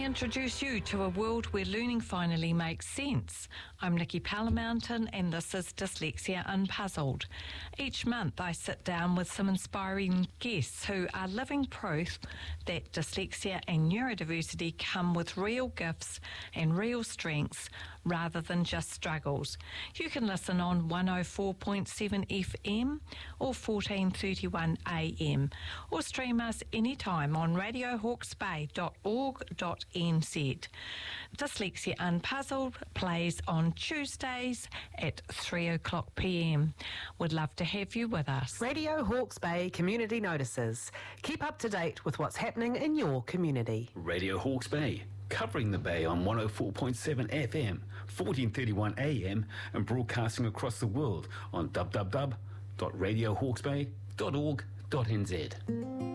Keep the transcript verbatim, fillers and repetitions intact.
introduce you to a world where learning finally makes sense. I'm Nikki Palamountain and this is Dyslexia Unpuzzled. Each month I sit down with some inspiring guests who are living proof that dyslexia and neurodiversity come with real gifts and real strengths rather than just struggles. You can listen on one oh four point seven F M or fourteen thirty-one A M or stream us anytime on radio hawke's bay dot org dot n z. Dyslexia Unpuzzled plays on Tuesdays at three o'clock p m. We'd love to have you with us. Radio Hawke's Bay Community Notices. Keep up to date with what's happening in your community. Radio Hawke's Bay, covering the Bay on one oh four point seven F M, fourteen thirty-one A M and broadcasting across the world on w w w dot radio hawke's bay dot org dot n z.